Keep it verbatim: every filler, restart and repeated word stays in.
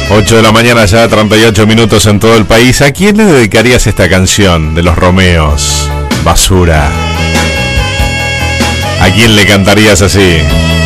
ocho de la mañana ya, treinta y ocho minutos en todo el país. ¿A quién le dedicarías esta canción de los Romeos? Basura. ¿A quién le cantarías así?